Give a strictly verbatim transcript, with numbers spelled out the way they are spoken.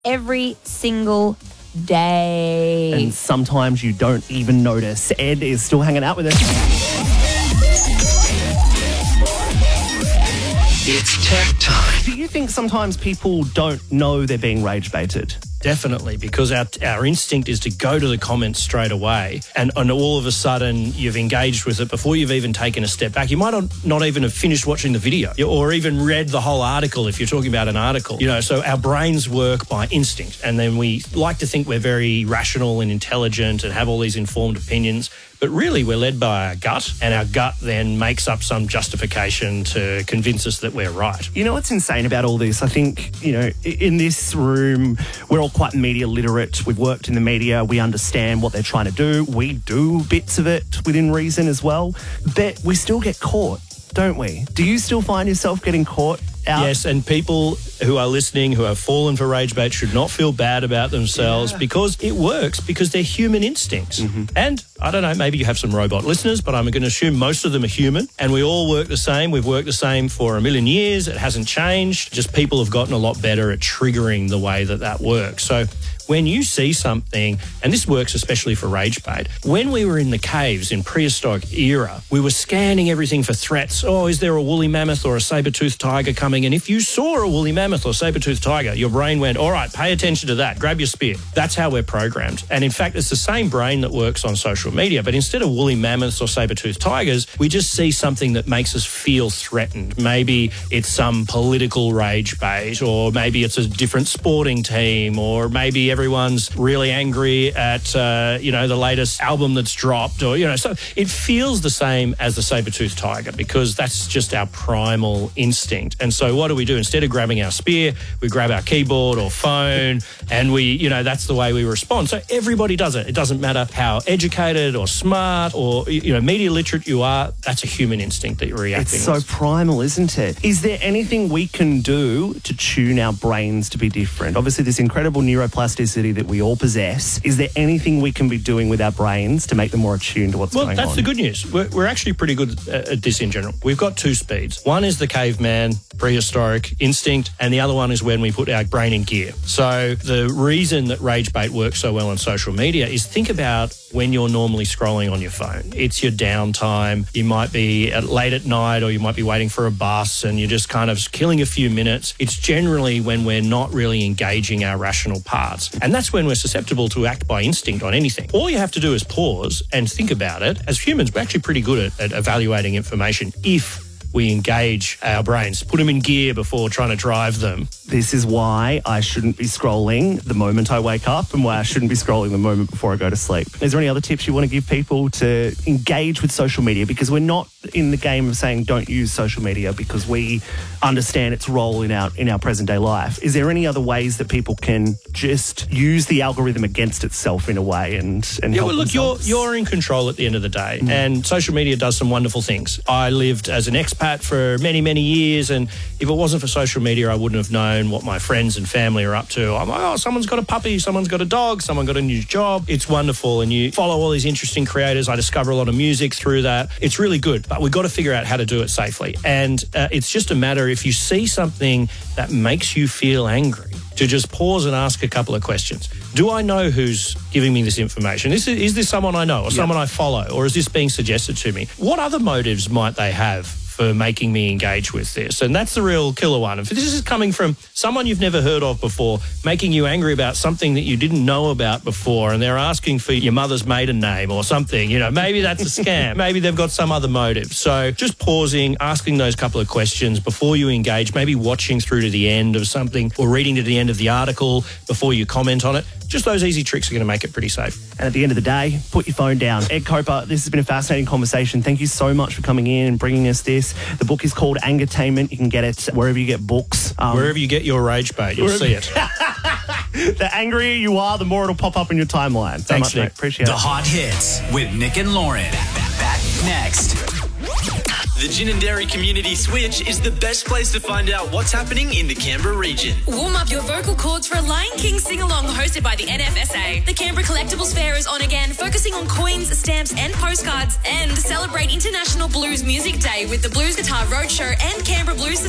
every single day. And sometimes you don't even notice. Ed is still hanging out with us. It's tech time. Do you think sometimes people don't know they're being rage baited? Definitely, because our our instinct is to go to the comments straight away, and, and all of a sudden you've engaged with it before you've even taken a step back. You might not, not even have finished watching the video or even read the whole article if you're talking about an article. You know, so our brains work by instinct, and then we like to think we're very rational and intelligent and have all these informed opinions. But really, we're led by our gut, and our gut then makes up some justification to convince us that we're right. You know what's insane about all this? I think, you know, in this room, we're all quite media literate. We've worked in the media. We understand what they're trying to do. We do bits of it within reason as well. But we still get caught, don't we? Do you still find yourself getting caught out? Yes, and people who are listening who have fallen for rage bait should not feel bad about themselves, yeah, because it works, because they're human instincts. Mm-hmm. And I don't know, maybe you have some robot listeners, but I'm going to assume most of them are human, and we all work the same. We've worked the same for a million years. It hasn't changed. Just people have gotten a lot better at triggering the way that that works. So when you see something, and this works especially for rage bait, when we were in the caves in prehistoric era, we were scanning everything for threats. Oh, is there a woolly mammoth or a saber-toothed tiger coming? And if you saw a woolly mammoth or saber-toothed tiger, your brain went, all right, pay attention to that, grab your spear. That's how we're programmed. And in fact, it's the same brain that works on social media, but instead of woolly mammoths or saber-toothed tigers, we just see something that makes us feel threatened. Maybe it's some political rage bait, or maybe it's a different sporting team, or maybe everyone's really angry at, uh, you know, the latest album that's dropped, or, you know, so it feels the same as the saber-toothed tiger, because that's just our primal instinct. And so what do we do? Instead of grabbing our spear, we grab our keyboard or phone, and we, you know, that's the way we respond. So everybody does it. It doesn't matter how educated or smart or, you know, media literate you are, that's a human instinct that you're reacting It's so with. primal, isn't it? Is there anything we can do to tune our brains to be different? Obviously, this incredible neuroplasticity that we all possess. Is there anything we can be doing with our brains to make them more attuned to what's well, going on? Well, that's the good news. We're, we're actually pretty good at, at this in general. We've got two speeds. One is the caveman, prehistoric instinct, and the other one is when we put our brain in gear. So the reason that rage bait works so well on social media is, think about when you're normally scrolling on your phone. It's your downtime. You might be at, late at night, or you might be waiting for a bus, and you're just kind of killing a few minutes. It's generally when we're not really engaging our rational parts. And that's when we're susceptible to act by instinct on anything. All you have to do is pause and think about it. As humans, we're actually pretty good at, at evaluating information if we engage our brains, put them in gear before trying to drive them. This is why I shouldn't be scrolling the moment I wake up, and why I shouldn't be scrolling the moment before I go to sleep. Is there any other tips you want to give people to engage with social media? Because we're not in the game of saying don't use social media, because we understand its role in our in our present day life. Is there any other ways that people can just use the algorithm against itself in a way and, and yeah, help well, look, you're, themselves? you're in control at the end of the day, Mm. and social media does some wonderful things. I lived as an expat for many, many years, and if it wasn't for social media, I wouldn't have known what my friends and family are up to. I'm like, oh, someone's got a puppy, someone's got a dog, someone got a new job. It's wonderful, and you follow all these interesting creators. I discover a lot of music through that. It's really good, but we've got to figure out how to do it safely. And uh, it's just a matter, if you see something that makes you feel angry, to just pause and ask a couple of questions. Do I know who's giving me this information? Is, is this someone I know, or someone I follow, or is this being suggested to me? What other motives might they have for making me engage with this? And that's the real killer one. If this is coming from someone you've never heard of before, making you angry about something that you didn't know about before, and they're asking for your mother's maiden name or something, you know, maybe that's a scam. Maybe they've got some other motive. So just pausing, asking those couple of questions before you engage, maybe watching through to the end of something, or reading to the end of the article before you comment on it. Just those easy tricks are going to make it pretty safe. And at the end of the day, put your phone down. Ed Coper, this has been a fascinating conversation. Thank you so much for coming in and bringing us this. The book is called Angertainment. You can get it wherever you get books. Um, Wherever you get your rage bait, you'll see it. The angrier you are, the more it'll pop up in your timeline. So Thanks, much, Nick. mate. Appreciate The it. Hot Hits with Nick and Lauren. Back next. The Gin and Dairy Community Switch is the best place to find out what's happening in the Canberra region. Warm up your vocal cords for a Lion King sing-along hosted by the N F S A. The Canberra Collectibles Fair is on again, focusing on coins, stamps and postcards, and celebrate International Blues Music Day with the Blues Guitar Roadshow and Canberra Blues Society.